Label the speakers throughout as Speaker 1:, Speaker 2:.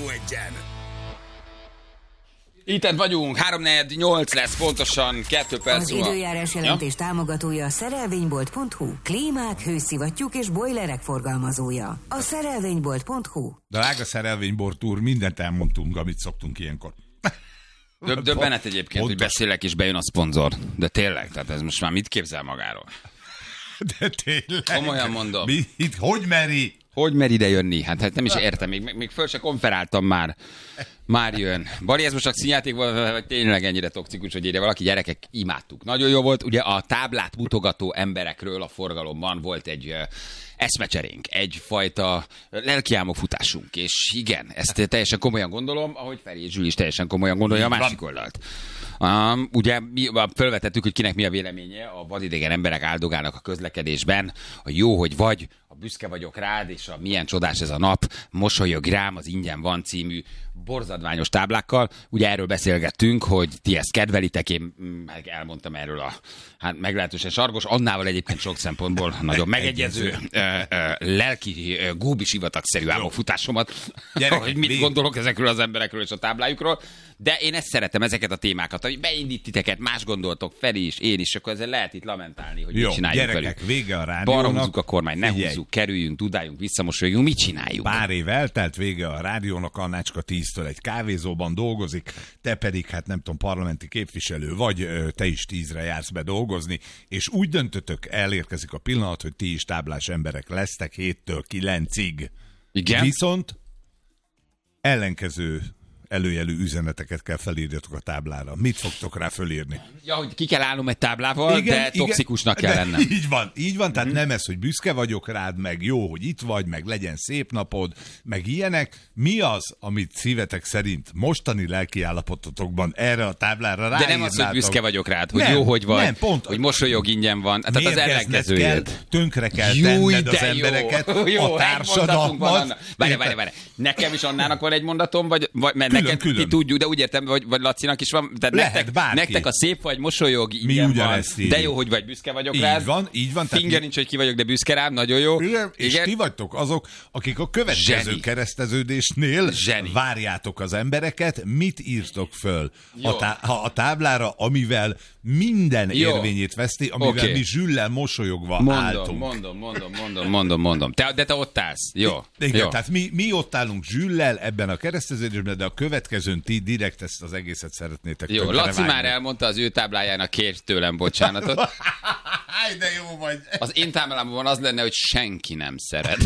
Speaker 1: Rádió Egyen.
Speaker 2: Itt vagyunk, 3-4-8 lesz pontosan, 2 perc.
Speaker 3: Az időjárás jelentés támogatója a szerelvénybolt.hu. Klímák, hőszivattyúk és bojlerek forgalmazója. A szerelvénybolt.hu.
Speaker 4: Drága szerelvénybolt úr, mindent elmondtunk, amit szoktunk ilyenkor.
Speaker 2: Döbbenet egyébként, hogy beszélek és bejön a szponzor. De tényleg, tehát ez most már mit képzel magáról?
Speaker 4: De tényleg.
Speaker 2: Komolyan mondom.
Speaker 4: Hogy meri?
Speaker 2: Hogy mer ide jönni? Hát nem is értem, még föl se konferáltam már. Már jön. Bari, ez most csak színjáték volt, vagy tényleg ennyire toxikus, hogy írja valaki, gyerekek, imádtuk. Nagyon jó volt, ugye a táblát mutogató emberekről a forgalomban volt egy eszmecserénk, egyfajta lelkiálmokfutásunk, és igen, ezt teljesen komolyan gondolom, ahogy Feri és Zsül is teljesen komolyan gondolja a másik oldalt. Ugye mi felvetettük, hogy kinek mi a véleménye, a vadidegen emberek áldogálnak a közlekedésben, a jó, hogy vagy, a büszke vagyok rád, és a milyen csodás ez a nap, mosolyog rám, az ingyen van című borzadványos táblákkal. Ugye erről beszélgettünk, hogy ti ezt kedvelitek, én elmondtam erről a meglehetősen sarkos, annával egyébként sok szempontból nagyon megegyező lelki góbisivatagszerű álmokfutásomat, hogy mit gondolok ezekről az emberekről és a táblájukról. De én ezt szeretem, ezeket a témákat, hogy beindít titeket, más gondoltok, Feri is, én is, akkor ezzel lehet itt lamentálni, hogy mit csináljuk
Speaker 4: gyerekek,
Speaker 2: velük.
Speaker 4: Vége a rádiónak.
Speaker 2: Balra húzzuk a kormány, ne húzzuk, kerüljünk, dudáljunk, visszamosoljunk, mit csináljuk?
Speaker 4: Pár év eltelt, vége a rádiónak, Annácska 10-től egy kávézóban dolgozik, te pedig, hát nem tudom, parlamenti képviselő vagy, te is 10-re jársz be dolgozni, és úgy döntötök, elérkezik a pillanat, hogy ti is táblás emberek lesztek 7-től 9-ig.
Speaker 2: Igen?
Speaker 4: Viszont ellenkező előjelű üzeneteket kell felírjatok a táblára. Mit fogtok rá fölírni?
Speaker 2: Ja, hogy ki kell állnom egy táblával, de toxikusnak kell lennem.
Speaker 4: Így van, tehát nem ez, hogy büszke vagyok rád, meg jó, hogy itt vagy, meg legyen szép napod, meg ilyenek. Mi az, amit szívetek szerint mostani lelkiállapototokban erre a táblára ráírnátok?
Speaker 2: De nem az, hogy büszke vagyok rád, hogy nem, jó, hogy vagy, nem, pont, hogy mosolyog ingyen van. Tehát az ellenkezőjét.
Speaker 4: Tönkre kell tenned az embereket, a társadalmat.
Speaker 2: Várj. Nekem is Annának van egy mondatom, vagy neked ti tudjuk, de úgy értem, vagy Lacinak is van. Tehát nektek a szép vagy, mosolyog, ingyen van. De jó, hogy vagy, büszke vagyok rád.
Speaker 4: Így van.
Speaker 2: Finger nincs, hogy ki vagyok, de büszke rám, nagyon jó.
Speaker 4: Igen, és ti vagytok azok, akik a következő kereszteződésnél várjátok az embereket, mit írtok föl a táblára, amivel minden érvényét veszti, amivel mi Zsüllel mosolyogva álltunk.
Speaker 2: Mondom. De te ott állsz. Jó.
Speaker 4: Tehát mi ott állunk Zsüllel ebben a kereszteződésben, de a következőn ti direkt ezt az egészet szeretnétek.
Speaker 2: Jó, Laci már elmondta az ő táblájának, kérj tőlem bocsánatot.
Speaker 4: De jó vagy.
Speaker 2: Az én táblámban az lenne, hogy senki nem szeret.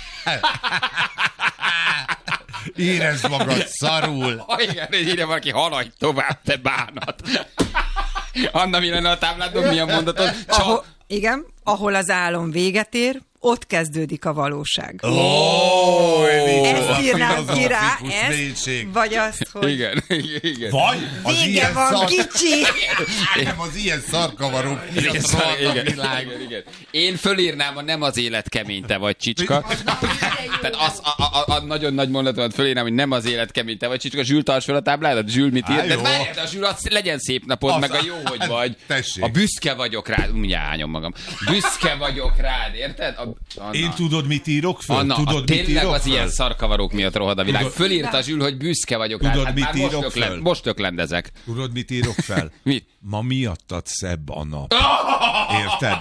Speaker 4: Érezd magad szarul.
Speaker 2: Igen, írja valaki, haladj tovább, te bánat. Anna, mi lenne a tábládon, milyen mondatod?
Speaker 5: Igen, ahol az álom véget ér, ott kezdődik a valóság. Ezt írnám ki rá, vagy azt, hogy...
Speaker 2: Igen.
Speaker 4: Vagy az
Speaker 5: vége van, kicsi!
Speaker 4: Nem az ilyen szarkavaró.
Speaker 2: Igen. Én fölírnám a nem az élet kemény, te vagy csicska. Tehát a nagyon nagy mondatomat fölírnám, hogy nem az élet kemény, te vagy csicska. Zsül, tarts fel a tábládat, Zsül mit ír? De várjál, a Zsül, legyen szép napod, meg a jó, hogy vagy.
Speaker 4: Tessék.
Speaker 2: A büszke vagyok rád, mindjárt hányom magam. Büszke vagyok rád, érted?
Speaker 4: Én tudod, mit írok föl?
Speaker 2: Anna, tényleg az ilyen szarkavarók miatt rohad a világ. Fölírta Zsül, hogy büszke vagyok rád.
Speaker 4: Tudod, mit írok föl?
Speaker 2: Most öklendezek.
Speaker 4: Tudod, mit írok fel?
Speaker 2: Mit?
Speaker 4: Ma miattad szebb a nap. Érted?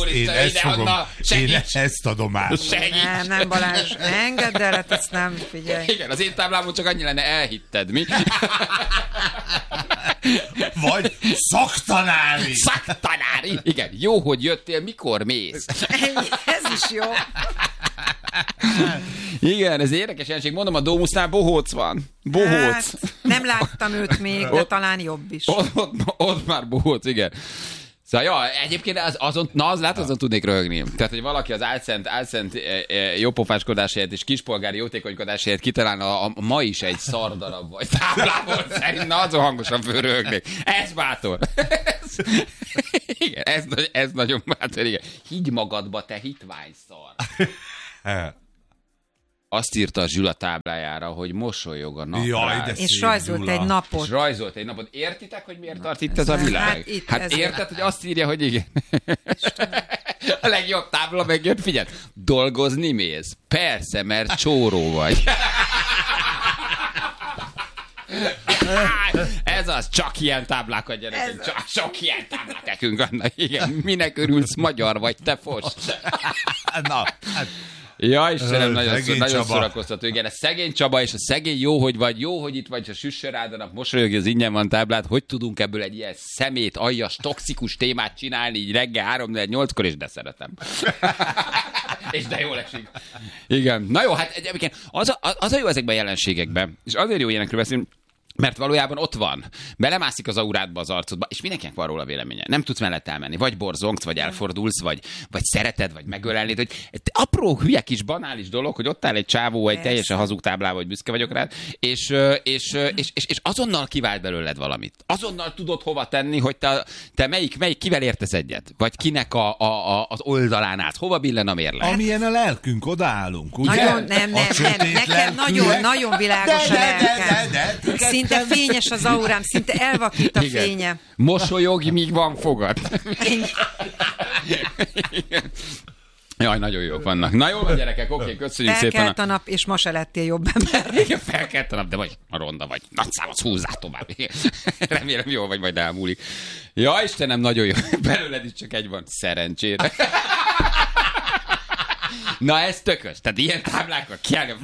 Speaker 4: Én ezt adom át.
Speaker 5: Nem, Balázs, engedd el, hát ezt nem, figyelj.
Speaker 2: Igen, az én táblámon csak annyi lenne, elhitted, mi?
Speaker 4: Vagy szaktanári.
Speaker 2: Szaktanári. Igen, jó, hogy jöttél, mikor mész?
Speaker 5: Ez is jó.
Speaker 2: Igen, ez érdekes jelenség. Mondom, a Domusznál bohóc van. Bohóc. Hát,
Speaker 5: nem láttam őt még, de talán jobb is.
Speaker 2: Ott már bohóc, igen. Szóval, ja, egyébként azon tudnék röhögni. Tehát, hogy valaki az álszent jópofáskodás helyett és kispolgári jótékonykodás helyett kitalálna a ma is egy szardarab vagy táblából szerint, na azon hangosan fölröhögnék. Ez bátor. Igen, ez nagyon bátor, igen. Higgy magadba, te hitvány szar. Azt írta a Zsül a táblájára, hogy mosolyog a nap.
Speaker 5: És rajzolt egy napot.
Speaker 2: Értitek, hogy miért tart itt ez a világ? Hát érted, hogy azt írja, hogy igen. A legjobb tábla megjött, figyelj, dolgozni mész? Persze, mert csóró vagy. Ez az, csak ilyen táblákat, gyerekek. Csak ilyen táblák nekünk vannak. Igen, minek örülsz, magyar vagy, te fos.
Speaker 4: Na, hát...
Speaker 2: Ja, Istenem, nagyon szórakoztató. Igen, ez szegény Csaba, és a szegény jó, hogy vagy, jó, hogy itt vagy, ha süssön rád a nap, mosolyog, az ingyen van táblát, hogy tudunk ebből egy ilyen szemét, aljas, toxikus témát csinálni, így reggel 3-8-kor, és de szeretem. És de jól esik. Igen. Na jó, hát egyébként az a jó ezekben a jelenségekben, és azért jó ilyenekről beszélni, mert valójában ott van. Belemászik az aurádba, az arcodba, és mindenkinek van róla véleménye. Nem tudsz mellett elmenni. Vagy borzongsz, vagy elfordulsz, vagy szereted, vagy megölelnéd. Hogy apró, hülye kis, banális dolog, hogy ott áll egy csávó, egy teljesen hazug táblával, hogy büszke vagyok rád, és azonnal kivált belőled valamit. Azonnal tudod hova tenni, hogy te melyik kivel értesz egyet? Vagy kinek az oldalán állsz? Hova billen a mérleg?
Speaker 4: Amilyen a lelkünk, odaállunk, ugye?
Speaker 5: Nagyon, nem. Nekem nagyon világos a lelkem. Szinte fényes az aurám, szinte elvakít a fénye.
Speaker 2: Mosolyogj, míg van fogad. Jaj, nagyon jók vannak. Na jól van, gyerekek, oké, köszönjük szépen.
Speaker 5: Felkelt a nap, és ma se lettél jobb ember.
Speaker 2: Igen, felkelt a nap, de vagy a ronda vagy. Nagyszámot húzzál tovább. Remélem jól vagy, majd elmúlik. Ja, Istenem, nagyon jó. Belőled is csak egy van. Szerencsére. Na ez tökös. Tehát ilyen táblákkal kiállni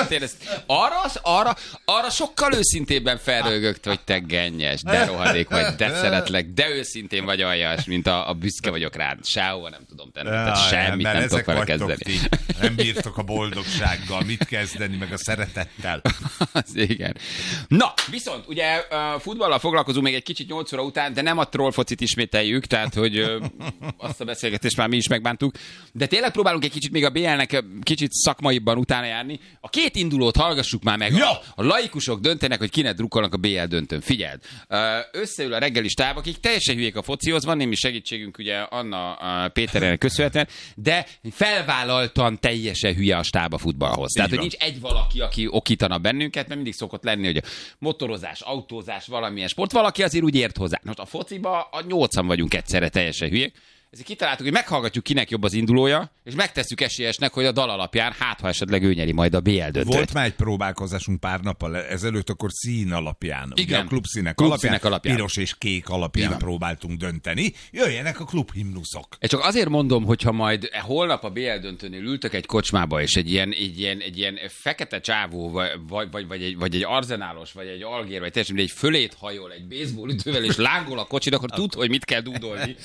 Speaker 2: arra sokkal őszintébben felrögögt, hogy te gennyes, de rohadék vagy, de szeretlek, de őszintén vagy aljas, mint a büszke vagyok rád. Sehova nem tudom tenni. Tehát semmit nem tudok vele kezdeni.
Speaker 4: Nem bírtok a boldogsággal, mit kezdeni, meg a szeretettel.
Speaker 2: Igen. Na, viszont ugye futballal foglalkozunk még egy kicsit 8 óra után, de nem a trollfocit ismételjük, tehát hogy azt a beszélgetést már mi is megbántuk, de tényleg próbálunk egy kicsit még a BL-nek kicsit szakmaiban utána járni. A két indulót hallgassuk már meg. Ja. A laikusok döntenek, hogy kinek drukkolnak a BL döntőn. Figyeld, összeül a reggeli stáb, akik teljesen hülyék a focihoz, van némi segítségünk ugye Anna Péternek köszönhetően, de felvállaltan teljesen hülye a stáb a futballhoz. Tehát, hogy nincs egy valaki, aki okítana bennünket, mert mindig szokott lenni, hogy a motorozás, autózás, valamilyen sport, valaki azért úgy ért hozzá. Most a fociba a 8-an vagyunk egyszerre teljesen hülyék. Ezért kitaláltuk, hogy meghallgatjuk, kinek jobb az indulója, és megtesszük esélyesnek, hogy a dal alapján, ha esetleg ő nyeri majd a BL döntőt.
Speaker 4: Volt már egy próbálkozásunk pár nappal ezelőtt, akkor szín alapján. Igen. Ugye a klubszínek alapján, piros és kék alapján igen. Próbáltunk dönteni. Jöjjenek a klubhimnuszok.
Speaker 2: Csak azért mondom, hogyha majd holnap a BL döntőnél ültök egy kocsmába, és egy ilyen fekete csávó, vagy egy arzenálos, vagy egy algér, vagy teljesen egy fölét hajol, egy baseballütővel, és lángol a kocsid, akkor tud, hogy mit kell dúdolni.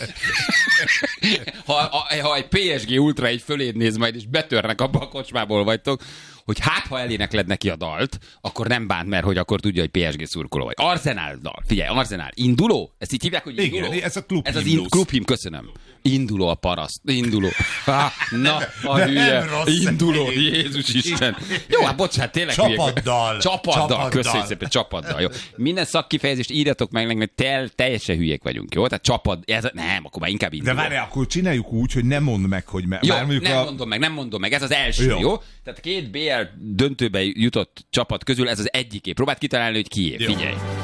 Speaker 2: Ha egy PSG Ultra egy föléd néz majd, és betörnek abba a kocsmából vagytok, hogy ha elénekled neki a dalt, akkor nem bánt, mert hogy akkor tudja, hogy PSG szurkoló vagy. Arzenál dal. Figyelj, Arzenál. Induló? Ezt így hívják, hogy induló?
Speaker 4: Igen, ez a klubhimnusz.
Speaker 2: Ez az klubhim, köszönöm. Induló a paraszt. Induló. Na, a hülye. Induló. Jézus Isten. Jó, hát bocsánat, tényleg
Speaker 4: Csapaddal.
Speaker 2: Csapaddal. Köszönjük szépen, csapaddal. Jó. Minden szakkifejezést írjatok meg, mert teljesen hülyék vagyunk, jó? Tehát csapad. Nem, akkor már inkább induló.
Speaker 4: De várj, akkor csináljuk úgy, hogy nem mondd meg, hogy
Speaker 2: jó, nem mondom meg. Ez az első, jó? Tehát két BL döntőbe jutott csapat közül ez az egyiké. Próbáld kitalálni, hogy kié. Figyelj.